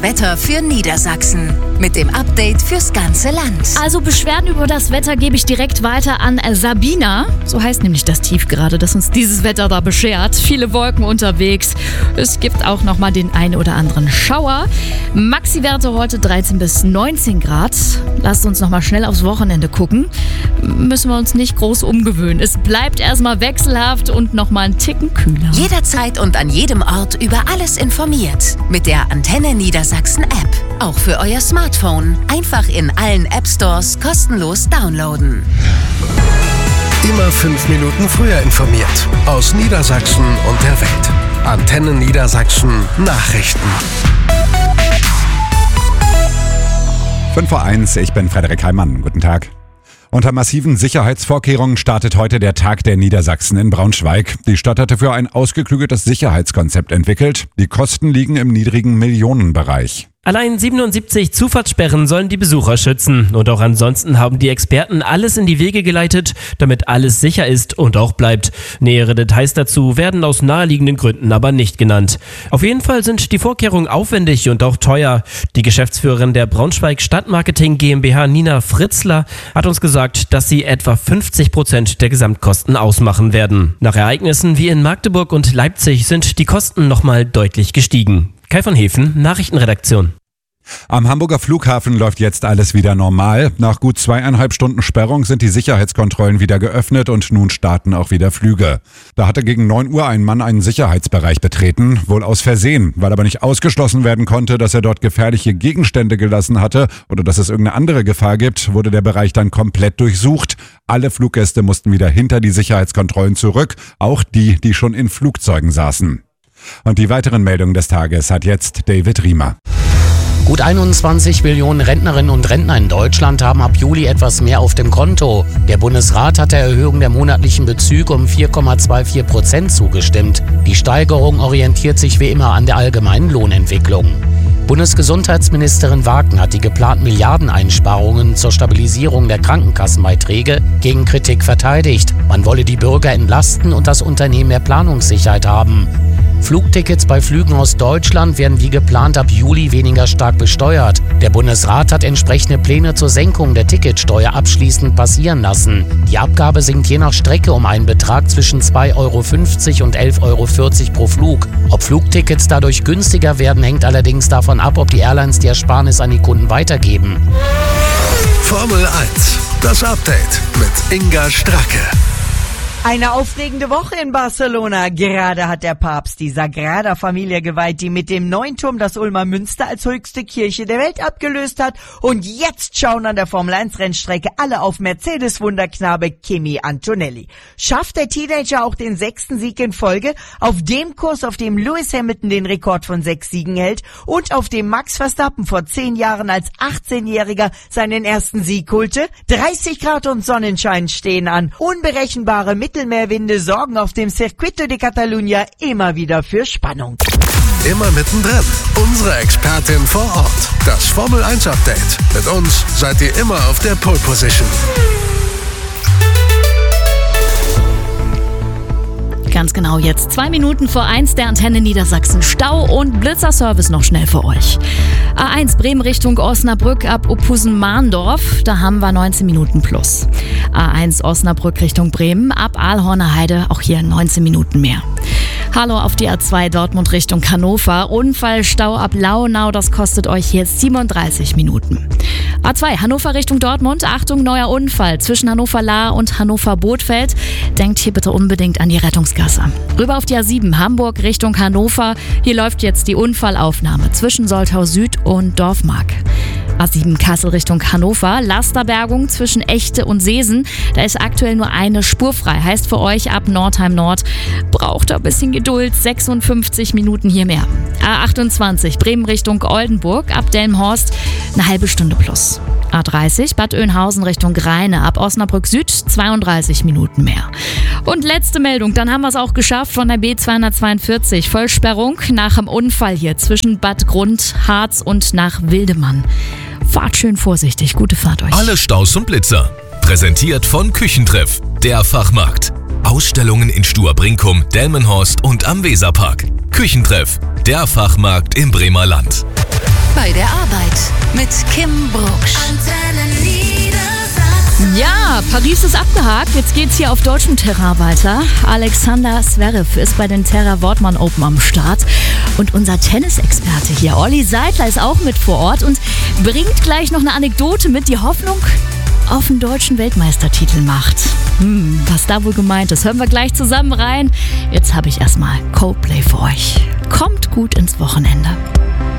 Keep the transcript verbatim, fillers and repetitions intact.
Wetter für Niedersachsen mit dem Update fürs ganze Land. Also Beschwerden über das Wetter gebe ich direkt weiter an Sabina. So heißt nämlich das Tief gerade, das uns dieses Wetter da beschert. Viele Wolken unterwegs. Es gibt auch nochmal den ein oder anderen Schauer. Maxi-Werte heute dreizehn bis neunzehn Grad. Lasst uns nochmal schnell aufs Wochenende gucken. Müssen wir uns nicht groß umgewöhnen. Es bleibt erstmal wechselhaft und nochmal einen Ticken kühler. Jederzeit und an jedem Ort über alles informiert. Mit der Antenne Niedersachsen-App. Auch für euer Smartphone. Einfach in allen App-Stores kostenlos downloaden. Immer fünf Minuten früher informiert. Aus Niedersachsen und der Welt. Antenne Niedersachsen Nachrichten. fünf vor eins, ich bin Frederik Heimann. Guten Tag. Unter massiven Sicherheitsvorkehrungen startet heute der Tag der Niedersachsen in Braunschweig. Die Stadt hat dafür ein ausgeklügeltes Sicherheitskonzept entwickelt. Die Kosten liegen im niedrigen Millionenbereich. Allein siebenundsiebzig Zufahrtssperren sollen die Besucher schützen. Und auch ansonsten haben die Experten alles in die Wege geleitet, damit alles sicher ist und auch bleibt. Nähere Details dazu werden aus naheliegenden Gründen aber nicht genannt. Auf jeden Fall sind die Vorkehrungen aufwendig und auch teuer. Die Geschäftsführerin der Braunschweig Stadtmarketing GmbH, Nina Fritzler, hat uns gesagt, dass sie etwa fünfzig Prozent der Gesamtkosten ausmachen werden. Nach Ereignissen wie in Magdeburg und Leipzig sind die Kosten nochmal deutlich gestiegen. Kai von Hefen, Nachrichtenredaktion. Am Hamburger Flughafen läuft jetzt alles wieder normal. Nach gut zweieinhalb Stunden Sperrung sind die Sicherheitskontrollen wieder geöffnet und nun starten auch wieder Flüge. Da hatte gegen neun Uhr ein Mann einen Sicherheitsbereich betreten, wohl aus Versehen, weil aber nicht ausgeschlossen werden konnte, dass er dort gefährliche Gegenstände gelassen hatte oder dass es irgendeine andere Gefahr gibt, wurde der Bereich dann komplett durchsucht. Alle Fluggäste mussten wieder hinter die Sicherheitskontrollen zurück, auch die, die schon in Flugzeugen saßen. Und die weiteren Meldungen des Tages hat jetzt David Riemer. Gut einundzwanzig Millionen Rentnerinnen und Rentner in Deutschland haben ab Juli etwas mehr auf dem Konto. Der Bundesrat hat der Erhöhung der monatlichen Bezüge um vier Komma vierundzwanzig Prozent zugestimmt. Die Steigerung orientiert sich wie immer an der allgemeinen Lohnentwicklung. Bundesgesundheitsministerin Wagen hat die geplanten Milliardeneinsparungen zur Stabilisierung der Krankenkassenbeiträge gegen Kritik verteidigt. Man wolle die Bürger entlasten und das Unternehmen mehr Planungssicherheit haben. Flugtickets bei Flügen aus Deutschland werden wie geplant ab Juli weniger stark besteuert. Der Bundesrat hat entsprechende Pläne zur Senkung der Ticketsteuer abschließend passieren lassen. Die Abgabe sinkt je nach Strecke um einen Betrag zwischen zwei Euro fünfzig und elf Euro vierzig pro Flug. Ob Flugtickets dadurch günstiger werden, hängt allerdings davon ab, ob die Airlines die Ersparnis an die Kunden weitergeben. Formel eins, das Update mit Inga Stracke. Eine aufregende Woche in Barcelona. Gerade hat der Papst die Sagrada-Familie geweiht, die mit dem neuen Turm das Ulmer Münster als höchste Kirche der Welt abgelöst hat. Und jetzt schauen an der Formel eins Rennstrecke alle auf Mercedes-Wunderknabe Kimi Antonelli. Schafft der Teenager auch den sechsten Sieg in Folge auf dem Kurs, auf dem Lewis Hamilton den Rekord von sechs Siegen hält und auf dem Max Verstappen vor zehn Jahren als achtzehnjähriger seinen ersten Sieg holte? dreißig Grad und Sonnenschein stehen an. Unberechenbare Mittelmeerwinde sorgen auf dem Circuito de Catalunya immer wieder für Spannung. Immer mittendrin. Unsere Expertin vor Ort. Das Formel eins Update. Mit uns seid ihr immer auf der Pole Position. Ganz genau jetzt. Zwei Minuten vor eins der Antenne Niedersachsen. Stau und Blitzerservice noch schnell für euch. A eins Bremen Richtung Osnabrück ab Uphusen-Mahndorf. Da haben wir neunzehn Minuten plus. A eins Osnabrück Richtung Bremen ab Aalhorner Heide. Auch hier neunzehn Minuten mehr. Hallo auf die A zwei Dortmund Richtung Hannover. Unfallstau ab Launau. Das kostet euch jetzt siebenunddreißig Minuten. A zwei Hannover Richtung Dortmund. Achtung, neuer Unfall zwischen Hannover-Lahr und Hannover-Bothfeld. Denkt hier bitte unbedingt an die Rettungsgasse. Rüber auf die A sieben Hamburg Richtung Hannover. Hier läuft jetzt die Unfallaufnahme zwischen Soltau Süd und Dorfmark. A sieben Kassel Richtung Hannover. Lasterbergung zwischen Echte und Seesen. Da ist aktuell nur eine Spur frei. Heißt für euch ab Nordheim Nord braucht ein bisschen Geduld. sechsundfünfzig Minuten hier mehr. A achtundzwanzig Bremen Richtung Oldenburg. Ab Delmenhorst eine halbe Stunde plus. A dreißig Bad Oeynhausen Richtung Rheine. Ab Osnabrück Süd zweiunddreißig Minuten mehr. Und letzte Meldung, dann haben wir es auch geschafft von der B zweihundertzweiundvierzig. Vollsperrung nach dem Unfall hier zwischen Bad Grund, Harz und nach Wildemann. Fahrt schön vorsichtig, gute Fahrt euch. Alle Staus und Blitzer. Präsentiert von Küchentreff, der Fachmarkt. Ausstellungen in Stur-Brinkum, Delmenhorst und am Weserpark. Küchentreff, der Fachmarkt im Bremer Land. bei der Arbeit mit Kim Brugsch. Ja, Paris ist abgehakt. Jetzt geht's hier auf deutschem Terrain weiter. Alexander Zverev ist bei den Terra Wortmann Open am Start. Und unser Tennisexperte hier, Olli Seidler, ist auch mit vor Ort und bringt gleich noch eine Anekdote mit, die Hoffnung auf einen deutschen Weltmeistertitel macht. Hm, was da wohl gemeint ist, hören wir gleich zusammen rein. Jetzt habe ich erstmal Coldplay für euch. Kommt gut ins Wochenende.